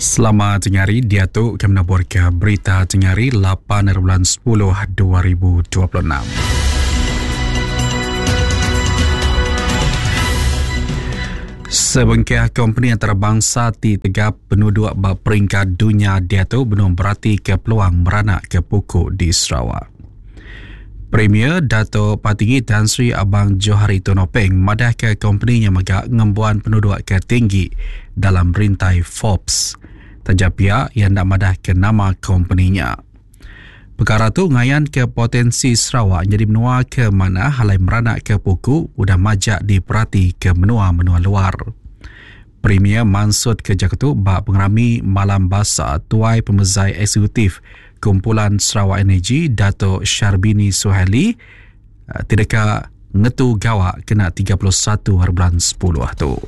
Selamat tengah hari, Datuk kami naborkan berita tengah hari 8/10/2026. Sebengkah company antarabangsa tegap penduduk peringkat dunia Datuk belum berarti ke peluang meranak ke pokok di Sarawak. Premier Dato' Patinggi Tan Sri Abang Johari Tonopeng madah ke company yang megak ngembuan penduduk ke tinggi dalam rintai Forbes. Tajak pihak yang nak madah ke nama company-nya. Perkara tu ngayan ke potensi Sarawak jadi menua ke mana halai meranak ke pokok udah majak diperhati ke menua-menua luar. Premier mansud ke Jakarta bak pengerami malam bahasa tuai pemezai eksekutif Kumpulan Sarawak Energy Dato' Syarbini Suhaili tidak ngetu gawak kena 31 hari bulan 10 tu.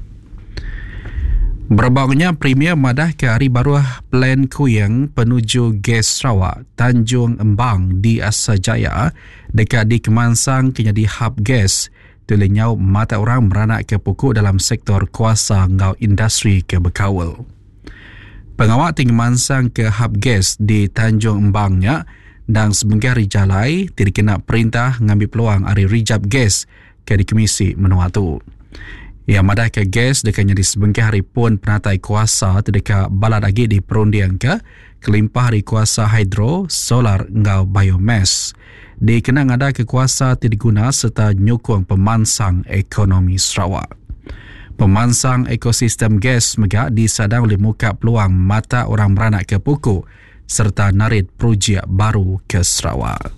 Berbangnya Premier madah ke hari baru plan kuyang penuju gas Sarawak Tanjung Embang di Asajaya dekat di Kemansang kenyadi hub gas tulinyau mata orang meranak ke pokok dalam sektor kuasa ngau industri ke Bekawal. Pengawak tinggi mansang ke hub gas di Tanjung Embangnya dan sebengkah rijalai tidak kena perintah ngambil peluang hari rijab gas ke di komisi menua tu. Ia madah ke gas dekatnya di sebengkah hari pun penatai kuasa terdekat balad lagi di perundian ke kelimpah hari kuasa hidro, solar ngau biomass. Dikenang ada ke kuasa tidak guna serta nyokong pemansang ekonomi Sarawak. Pemansang ekosistem gas megak disadang oleh muka peluang mata orang meranak ke pokok serta narit projek baru ke Sarawak.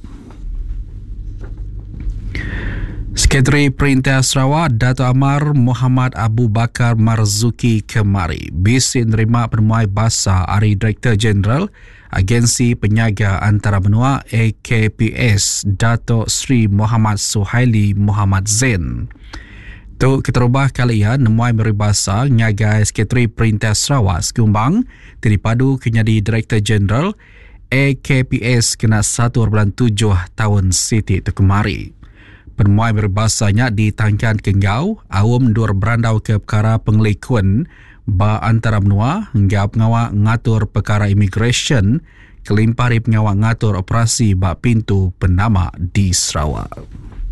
Sekretari Perintah Sarawak Dato' Amar Muhammad Abu Bakar Marzuki kemari bisi nerima penemuai bahasa hari Direktur Jeneral Agensi Penyaga Antara Benua AKPS Dato' Sri Muhammad Suhaili Muhammad Zain. Tu keterubah kalian nemuai meribasa nyagai Sekretari Perintah Sarawak Sekumbang teripadu kenyadi Direktur Jeneral AKPS kena 1/7 tahun Siti tu kemari. Penemuai berbahasanya ditangkan ke ngau awam dur berandau ke perkara pengelikuan ba antara benua hingga pengawak ngatur perkara imigresen kelimpari pengawak ngatur operasi ba pintu penama di Sarawak.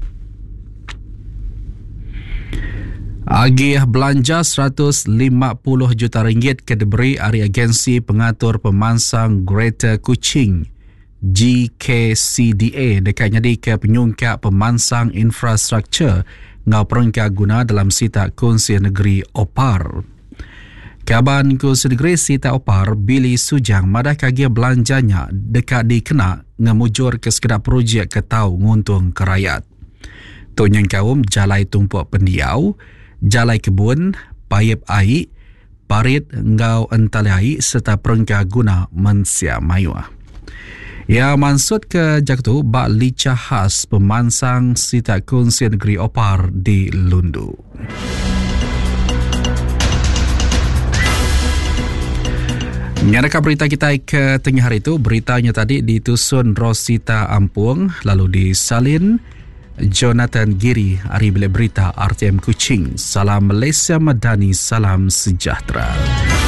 Agih belanja RM150 juta ke diberi dari Agensi Pengatur Pemansang Greater Kuching GKCDA dekatnya di ke penyungkap pemansang infrastruktur ngau perangkat guna dalam sita Kongsi Negeri Opar. Kaban Kongsi Negeri Sita Opar Billy Sujang madah kagih belanjanya dekat dikena ngemujur ke sekedar projek ketau nguntung kerayat. Tonyang kaum jalai tumpuk pendiau, jalai kebun, payap air, parit ngau entalai serta perangkat guna mensia mayuah. Ya mansud ke Jakarta bak licah khas pemansang Sita Kongsi Negeri Opar di Lundu. Nyadakah berita kita ke tengah hari itu, beritanya tadi ditusun Rosita Ampung lalu disalin Jonathan Giri hari bila berita RTM Kuching. Salam Malaysia Madani, salam sejahtera.